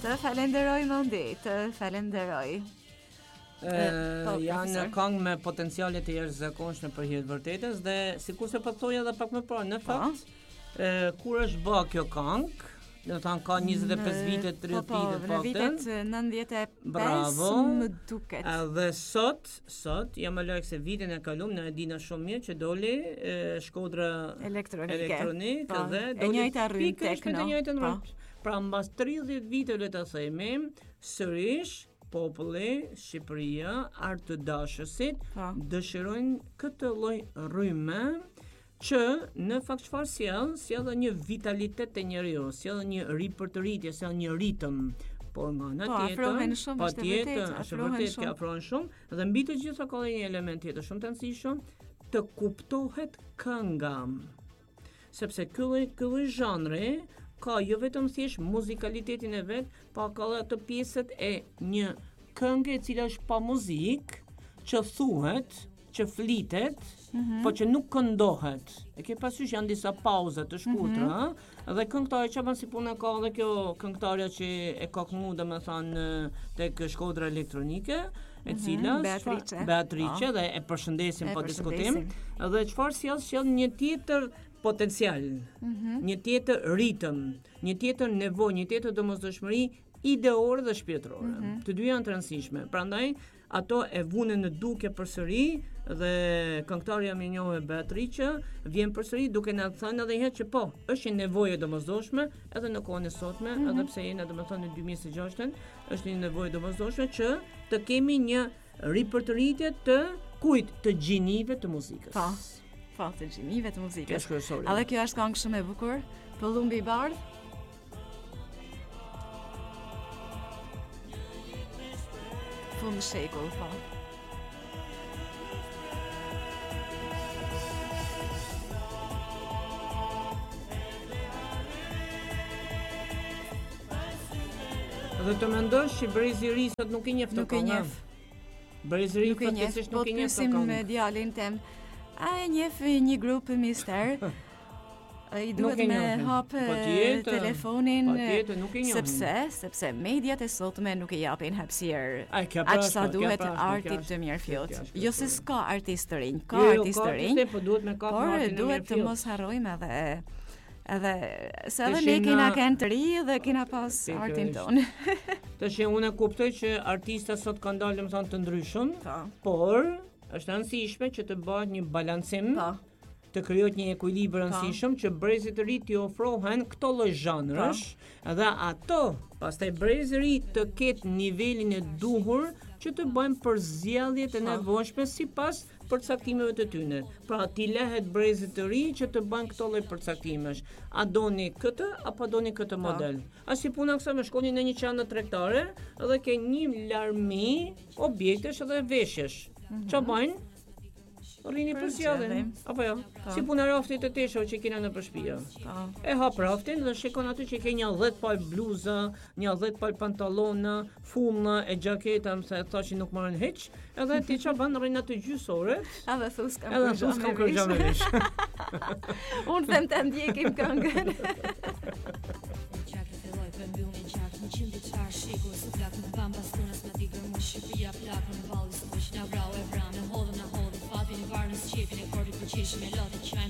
Të falenderoj Mondi, të falenderoj. Janë këngë me potenciale të jashtëzakonshme për hir të vërtetës dhe sikurse po thoja edhe pak më parë, në fakt, kur është bë kjo këngë, do të thënë ka 25 vite, 30 vite në vitet 95 bravo, më duket. Dhe sot jam më larg se vitin e kaluar, ne e dina shumë mirë që doli Shkodra elektronik dhe e njëjta rrymë tekno. Pra mbas 30 vite le ta themi, sërish populli, Shqipëria, art të dashësit dëshirojnë këtë lloj rrymë që në fakt çfarë sjell dhe një vitalitet të njeriu, sjell një ripërtëritje, sjell një ritëm, por nga ana tjetër, patjetër, është vërtet që afrohen shumë dhe mbi të gjitha ka një element tjetër shumë të rëndësishëm, të kuptohet kënga. Sepse ky zhanri ka jo vetëm thjesht muzikalitetin e vet, pa ka edhe ato pjesët e një këngë e cila është pa muzikë, që thuhet, që flitet, po që nuk këndohet. E ke parasysh janë disa pauza të shkurtra, dhe këngëtari çfarë si puna ka edhe kjo këngëtarja që e ka këngu domethënë tek Shkodra elektronike, e cila Beatrice dhe e përshëndesim pa diskutim, dhe çfarë sjell një tjetër potencial, një tjetër ritëm, një tjetër nevojë, një tjetër domosdoshmëri ideore dhe shpirtërore. Të dy janë të rëndësishme. Prandaj ato e vunë në duke përsëri dhe këngëtarja më e njohur Beatrice vjen përsëri duke na thënë edhe një herë që po, është një nevojë domosdoshme edhe në kohën e sotme, edhe pse jemi domethënë në 2006-ën, është një nevojë domosdoshme që të kemi një ripërtëritje të kujt, të gjinive të muzikës. Po, të gjinive të muzikës. A dhe kjo është këngë shumë e bukur, Pëllumbi i Bardh. Fund shekull, po. Dhe të mendosh që Brezi i Ri sot nuk i njeh Nuk i njeh. Brezi i Ri fatikisht nuk i njeh. Po pyesim djalin tem. A e njeh një grup mister? I duhet me hap telefonin, sepse mediat e sotme nuk i japin hapësirë aq sa duhet artit të mirë fjot. Jo se s'ka artistë të rinj, ka artistë të rinj, por duhet të mos harrojmë edhe se edhe ne kena kënë të ri dhe kena pas artin tonë. Tash unë kuptoj që artistat sot kanë dalë domethënë të ndryshëm, por është rëndësishme që të bëhet një balancim. Të krijohet një ekuilibër rëndësishëm që brezit të ri t'i ofrohen këto lloj zhanrësh dhe ato pastaj brezi i ri të ketë nivelin e duhur që të bëjmë përzgjedhjet e nevojshme sipas përcaktimeve të tyre. Pra t'i lehet brezit të ri që të bëjnë këto lloj përcaktimesh. A doni këtë apo doni këtë model? A si puna kësaj me shkoni në një qendër tregtare dhe ke një larmi objektesh dhe veshjesh. Çfarë bëjnë? Rrini për sjelljen, apo jo? Si puna raftit të teshave që kena në shtëpi. E hap raftin dhe shikon aty që ke një 10 palë bluza, një 10 palë pantallona, fulla e xhaketa, më thashë nuk marrin hiç, edhe ti çfarë bën rrin aty gjysore? Edhe thus kam kërgjamish. Unë them të ndjekim këngën. Varnë së qepin e kordi për qeshim e lati qajmë